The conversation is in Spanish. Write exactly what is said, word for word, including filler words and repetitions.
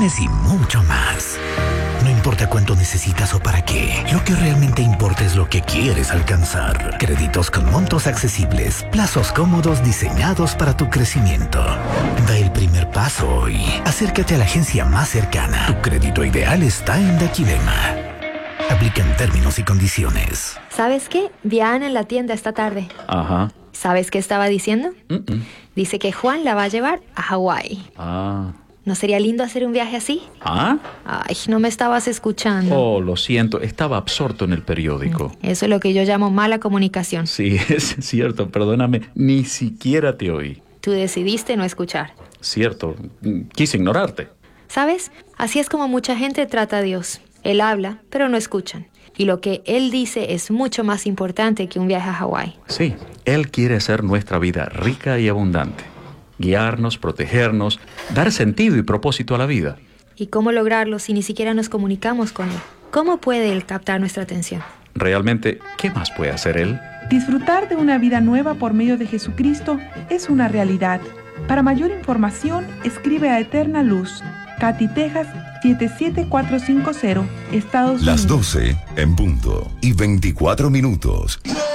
vacaciones y mucho más. No importa cuánto necesitas o para qué, lo que realmente importa es lo que quieres alcanzar. Créditos con montos accesibles, plazos cómodos diseñados para tu crecimiento. Da el primer paso hoy. Acércate a la agencia más cercana. Tu crédito ideal está en Daquilema. Aplican términos y condiciones. ¿Sabes qué? Vi a Ana en la tienda esta tarde. Ajá. ¿Sabes qué estaba diciendo? Mm-mm. Dice que Juan la va a llevar a Hawái. Ah. ¿No sería lindo hacer un viaje así? ¿Ah? Ay, no me estabas escuchando. Oh, lo siento, estaba absorto en el periódico. Eso es lo que yo llamo mala comunicación. Sí, es cierto, perdóname, ni siquiera te oí. Tú decidiste no escuchar. Cierto, quise ignorarte. ¿Sabes? Así es como mucha gente trata a Dios. Él habla, pero no escuchan. Y lo que Él dice es mucho más importante que un viaje a Hawái. Sí, Él quiere hacer nuestra vida rica y abundante. Guiarnos, protegernos, dar sentido y propósito a la vida. ¿Y cómo lograrlo si ni siquiera nos comunicamos con Él? ¿Cómo puede Él captar nuestra atención? Realmente, ¿qué más puede hacer Él? Disfrutar de una vida nueva por medio de Jesucristo es una realidad. Para mayor información, escribe a Eterna Luz, Katy, Texas, siete siete cuatro cinco cero, Estados Unidos. Las doce en punto y veinticuatro minutos.